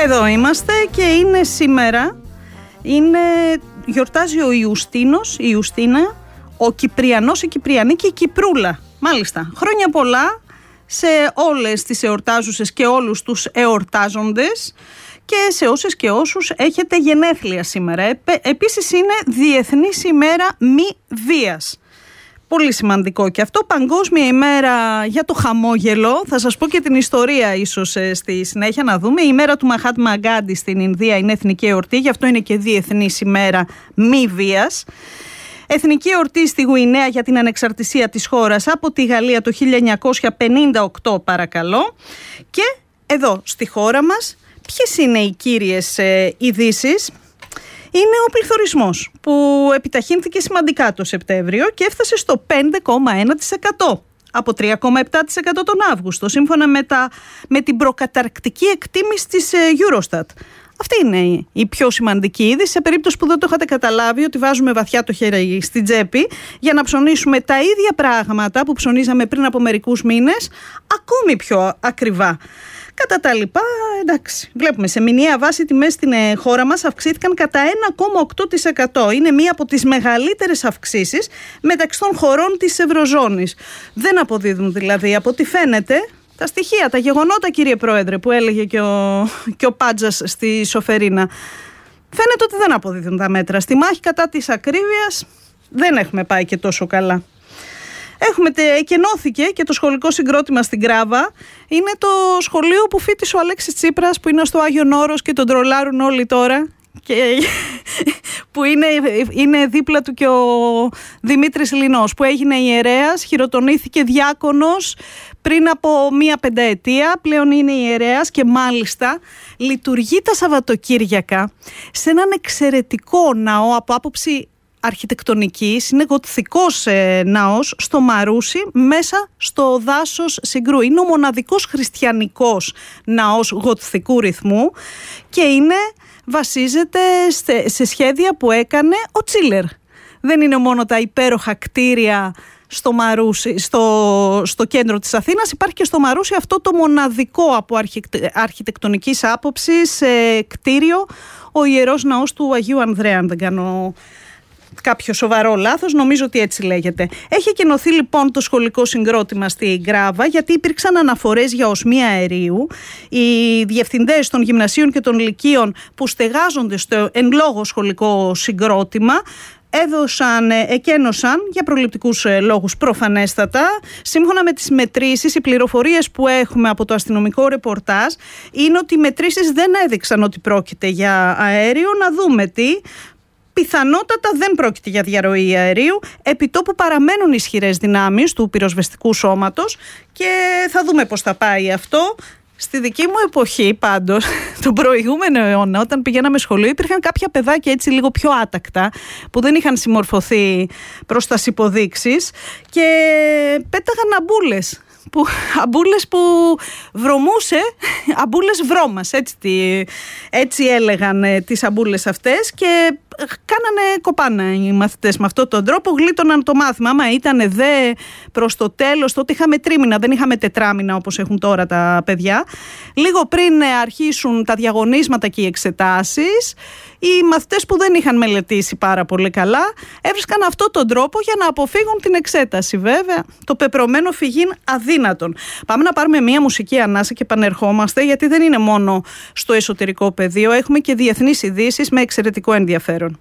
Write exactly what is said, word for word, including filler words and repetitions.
Εδώ είμαστε και είναι σήμερα, είναι, γιορτάζει ο Ιουστίνος, η Ιουστίνα, ο Κυπριανός, η Κυπριανή και η Κυπρούλα. Μάλιστα, χρόνια πολλά σε όλες τις εορτάζουσες και όλους τους εορτάζοντες και σε όσες και όσους έχετε γενέθλια σήμερα. Επίσης είναι Διεθνής ημέρα μη βίας. Πολύ σημαντικό και αυτό. Παγκόσμια ημέρα για το χαμόγελο. Θα σας πω και την ιστορία ίσως στη συνέχεια να δούμε. Η ημέρα του Μαχάτμα Γκάντι στην Ινδία είναι εθνική εορτή, γι' αυτό είναι και Διεθνής ημέρα μη βίας. Εθνική εορτή στη Γουινέα για την ανεξαρτησία της χώρας από τη Γαλλία το χίλια εννιακόσια πενήντα οκτώ, παρακαλώ. Και εδώ στη χώρα μας ποιες είναι οι κύριες ε, ειδήσεις? Είναι ο πληθωρισμός που επιταχύνθηκε σημαντικά το Σεπτέμβριο και έφτασε στο πέντε κόμμα ένα τοις εκατό από τρία κόμμα επτά τοις εκατό τον Αύγουστο, σύμφωνα με, τα, με την προκαταρκτική εκτίμηση της Eurostat. Αυτή είναι η πιο σημαντική είδηση, σε περίπτωση που δεν το είχατε καταλάβει, ότι βάζουμε βαθιά το χέρι στην τσέπη για να ψωνίσουμε τα ίδια πράγματα που ψωνίζαμε πριν από μερικούς μήνες, ακόμη πιο ακριβά. Κατά τα λοιπά, εντάξει, βλέπουμε σε μηνιαία βάση οι τιμές στην χώρα μας αυξήθηκαν κατά ένα κόμμα οκτώ τοις εκατό. Είναι μία από τις μεγαλύτερες αυξήσεις μεταξύ των χωρών της Ευρωζώνης. Δεν αποδίδουν δηλαδή, από ό,τι φαίνεται, τα στοιχεία, τα γεγονότα, κύριε Πρόεδρε, που έλεγε και ο, και ο Πάντζας στη Σοφερίνα. Φαίνεται ότι δεν αποδίδουν τα μέτρα. Στη μάχη κατά της ακρίβειας δεν έχουμε πάει και τόσο καλά. Έχουμε, εκενώθηκε και το σχολικό συγκρότημα στην Γκράβα. Είναι το σχολείο που φοιτησε ο Αλέξης Τσίπρας, που είναι στο Άγιον Όρος και τον τρολάρουν όλοι τώρα. Και που είναι, είναι δίπλα του και ο Δημήτρης Λινός, που έγινε ιερέας, χειροτονήθηκε διάκονος πριν από μία πενταετία, πλέον είναι ιερέας και μάλιστα λειτουργεί τα Σαββατοκύριακα σε έναν εξαιρετικό ναό από άποψη αρχιτεκτονικής. Είναι γοτθικός ε, ναός στο Μαρούσι, μέσα στο δάσος Συγκρού. Είναι ο μοναδικός χριστιανικός ναός γοτθικού ρυθμού και είναι, βασίζεται σε, σε σχέδια που έκανε ο Τσίλερ. Δεν είναι μόνο τα υπέροχα κτίρια στο Μαρούσι, στο, στο κέντρο της Αθήνας, υπάρχει και στο Μαρούσι αυτό το μοναδικό από αρχιτε, αρχιτεκτονικής άποψης ε, κτίριο, ο Ιερός Ναός του Αγίου Ανδρέα, αν δεν κάνω κάποιο σοβαρό λάθος, νομίζω ότι έτσι λέγεται. Έχει εκενωθεί λοιπόν το σχολικό συγκρότημα στη Γκράβα, γιατί υπήρξαν αναφορές για οσμία αερίου. Οι διευθυντές των γυμνασίων και των λυκείων που στεγάζονται στο εν λόγω σχολικό συγκρότημα έδωσαν, εκένωσαν για προληπτικούς λόγους προφανέστατα. Σύμφωνα με τις μετρήσεις, οι πληροφορίες που έχουμε από το αστυνομικό ρεπορτάζ είναι ότι οι μετρήσεις δεν έδειξαν ότι πρόκειται για αέριο. Να δούμε τι. Πιθανότατα δεν πρόκειται για διαρροή αερίου, επιτόπου παραμένουν ισχυρές δυνάμεις του πυροσβεστικού σώματος και θα δούμε πώς θα πάει αυτό. Στη δική μου εποχή πάντως, τον προηγούμενο αιώνα, όταν πηγαίναμε σχολείο, υπήρχαν κάποια παιδάκια έτσι λίγο πιο άτακτα που δεν είχαν συμμορφωθεί προς τις υποδείξεις και πέταγαν αμπούλες. Που, αμπούλες που βρωμούσε, αμπούλες βρώμας, έτσι, έτσι έλεγαν ε, τις αμπούλες αυτές και κάνανε κοπάνα οι μαθητές με αυτόν τον τρόπο, γλίτωναν το μάθημα. Άμα ήταν δε προς το τέλος, τότε είχαμε τρίμηνα, δεν είχαμε τετράμηνα όπως έχουν τώρα τα παιδιά. Λίγο πριν αρχίσουν τα διαγωνίσματα και οι εξετάσεις, οι μαθητές που δεν είχαν μελετήσει πάρα πολύ καλά έβρισκαν αυτόν τον τρόπο για να αποφύγουν την εξέταση. Βέβαια, το πεπρωμένο φυγήν αδύνατον. Πάμε να πάρουμε μία μουσική ανάσα και επανερχόμαστε, γιατί δεν είναι μόνο στο εσωτερικό πεδίο, έχουμε και διεθνείς ειδήσεις με εξαιρετικό ενδιαφέρον.